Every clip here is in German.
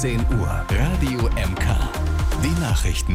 10 Uhr, Radio MK. Die Nachrichten.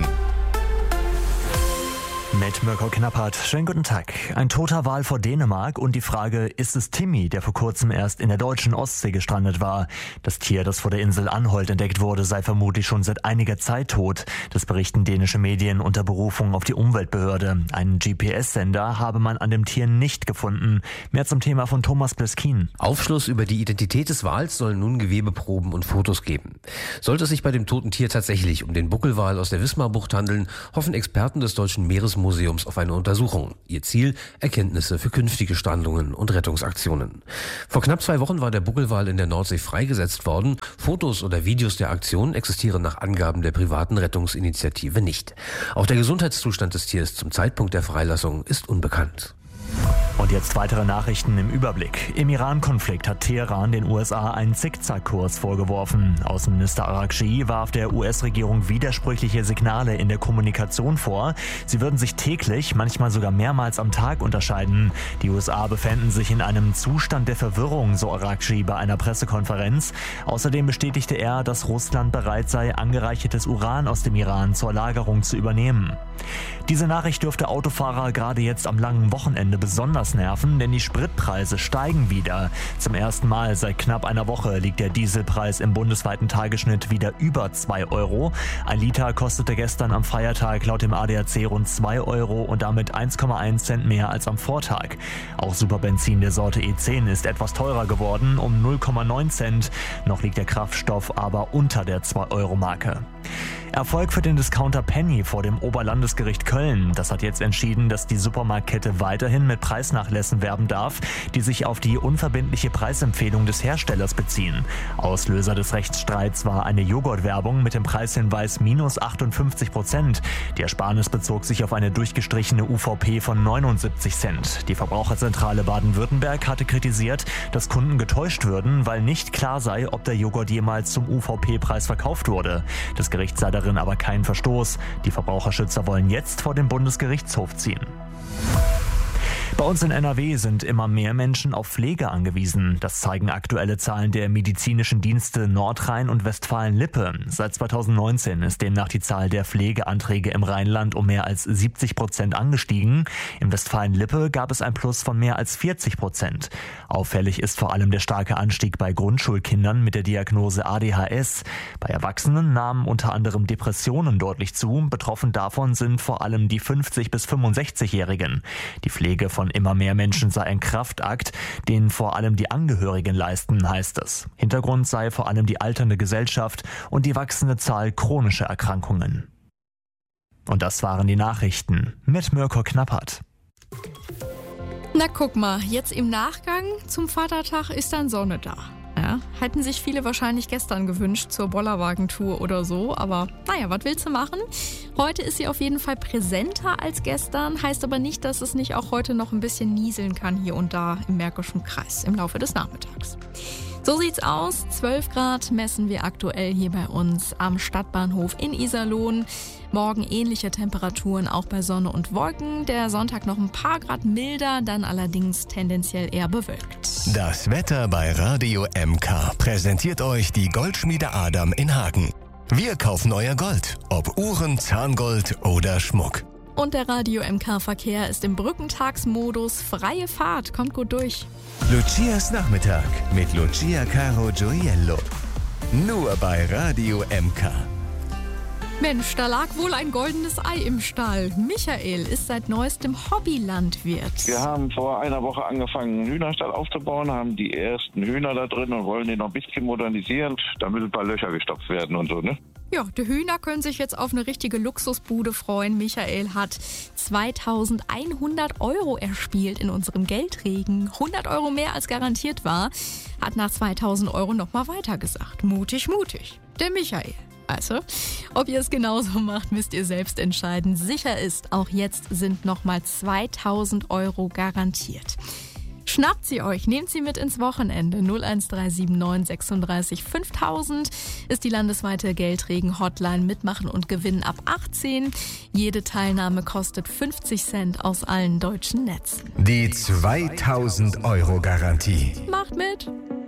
Mit Mirko Knappert. Schönen guten Tag. Ein toter Wal vor Dänemark und die Frage, ist es Timmy, der vor kurzem erst in der deutschen Ostsee gestrandet war? Das Tier, das vor der Insel Anholt entdeckt wurde, sei vermutlich schon seit einiger Zeit tot. Das berichten dänische Medien unter Berufung auf die Umweltbehörde. Einen GPS-Sender habe man an dem Tier nicht gefunden. Mehr zum Thema von Thomas Bleskin. Aufschluss über die Identität des Wals sollen nun Gewebeproben und Fotos geben. Sollte es sich bei dem toten Tier tatsächlich um den Buckelwal aus der Wismarbucht handeln, hoffen Experten des Deutschen Meeresmuseums auf eine Untersuchung. Ihr Ziel: Erkenntnisse für künftige Strandungen und Rettungsaktionen. Vor knapp 2 Wochen war der Buckelwal in der Nordsee freigesetzt worden. Fotos oder Videos der Aktion existieren nach Angaben der privaten Rettungsinitiative nicht. Auch der Gesundheitszustand des Tiers zum Zeitpunkt der Freilassung ist unbekannt. Und jetzt weitere Nachrichten im Überblick. Im Iran-Konflikt hat Teheran den USA einen Zickzackkurs vorgeworfen. Außenminister Araghchi warf der US-Regierung widersprüchliche Signale in der Kommunikation vor. Sie würden sich täglich, manchmal sogar mehrmals am Tag unterscheiden. Die USA befänden sich in einem Zustand der Verwirrung, so Araghchi bei einer Pressekonferenz. Außerdem bestätigte er, dass Russland bereit sei, angereichertes Uran aus dem Iran zur Lagerung zu übernehmen. Diese Nachricht dürfte Autofahrer gerade jetzt am langen Wochenende besonders nerven, denn die Spritpreise steigen wieder. Zum ersten Mal seit knapp einer Woche liegt der Dieselpreis im bundesweiten Tagesschnitt wieder über 2 Euro. Ein Liter kostete gestern am Feiertag laut dem ADAC rund 2 Euro und damit 1,1 Cent mehr als am Vortag. Auch Superbenzin der Sorte E10 ist etwas teurer geworden, um 0,9 Cent. Noch liegt der Kraftstoff aber unter der 2-Euro-Marke. Erfolg für den Discounter Penny vor dem Oberlandesgericht Köln. Das hat jetzt entschieden, dass die Supermarktkette weiterhin mit Preisnachlässen werben darf, die sich auf die unverbindliche Preisempfehlung des Herstellers beziehen. Auslöser des Rechtsstreits war eine Joghurtwerbung mit dem Preishinweis minus 58%. Die Ersparnis bezog sich auf eine durchgestrichene UVP von 79 Cent. Die Verbraucherzentrale Baden-Württemberg hatte kritisiert, dass Kunden getäuscht würden, weil nicht klar sei, ob der Joghurt jemals zum UVP-Preis verkauft wurde. Das Gericht sah darin aber keinen Verstoß. Die Verbraucherschützer wollen jetzt vor den Bundesgerichtshof ziehen. Bei uns in NRW sind immer mehr Menschen auf Pflege angewiesen. Das zeigen aktuelle Zahlen der medizinischen Dienste Nordrhein und Westfalen-Lippe. Seit 2019 ist demnach die Zahl der Pflegeanträge im Rheinland um mehr als 70% angestiegen. Im Westfalen-Lippe gab es ein Plus von mehr als 40%. Auffällig ist vor allem der starke Anstieg bei Grundschulkindern mit der Diagnose ADHS. Bei Erwachsenen nahmen unter anderem Depressionen deutlich zu. Betroffen davon sind vor allem die 50- bis 65-Jährigen. Die Pflege von immer mehr Menschen sei ein Kraftakt, den vor allem die Angehörigen leisten, heißt es. Hintergrund sei vor allem die alternde Gesellschaft und die wachsende Zahl chronischer Erkrankungen. Und das waren die Nachrichten mit Mirko Knappert. Na guck mal, jetzt im Nachgang zum Vatertag ist dann Sonne da. Ja, hätten sich viele wahrscheinlich gestern gewünscht zur Bollerwagentour oder so, aber naja, was willst du machen? Heute ist sie auf jeden Fall präsenter als gestern, heißt aber nicht, dass es nicht auch heute noch ein bisschen nieseln kann hier und da im Märkischen Kreis im Laufe des Nachmittags. So sieht's aus. 12 Grad messen wir aktuell hier bei uns am Stadtbahnhof in Iserlohn. Morgen ähnliche Temperaturen auch bei Sonne und Wolken. Der Sonntag noch ein paar Grad milder, dann allerdings tendenziell eher bewölkt. Das Wetter bei Radio MK präsentiert euch die Goldschmiede Adam in Hagen. Wir kaufen euer Gold, ob Uhren, Zahngold oder Schmuck. Und der Radio MK-Verkehr ist im Brückentagsmodus. Freie Fahrt, kommt gut durch. Lucias Nachmittag mit Lucia Caro Gioiello. Nur bei Radio MK. Mensch, da lag wohl ein goldenes Ei im Stall. Michael ist seit neuestem Hobbylandwirt. Wir haben vor einer Woche angefangen, einen Hühnerstall aufzubauen, haben die ersten Hühner da drin und wollen den noch ein bisschen modernisieren, damit ein paar Löcher gestopft werden und so, ne? Ja, die Hühner können sich jetzt auf eine richtige Luxusbude freuen. Michael hat 2.100 € erspielt in unserem Geldregen. 100 € mehr als garantiert war. Hat nach 2.000 € nochmal weitergesagt. Mutig, mutig. Der Michael. Also, ob ihr es genauso macht, müsst ihr selbst entscheiden. Sicher ist, auch jetzt sind nochmal 2.000 € garantiert. Schnappt sie euch, nehmt sie mit ins Wochenende. 01379 36 5000 ist die landesweite Geldregen-Hotline. Mitmachen und gewinnen ab 18. Jede Teilnahme kostet 50 Cent aus allen deutschen Netzen. Die 2.000 € Garantie. Macht mit!